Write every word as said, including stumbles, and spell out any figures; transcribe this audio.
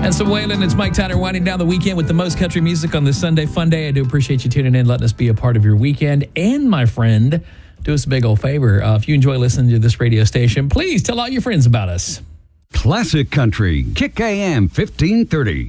That's the Waylon. It's Mike Tyner winding down the weekend with the most country music on this Sunday fun day. I do appreciate you tuning in, letting us be a part of your weekend. And my friend, do us a big old favor. Uh, if you enjoy listening to this radio station, please tell all your friends about us. Classic Country, Kick A M fifteen thirty.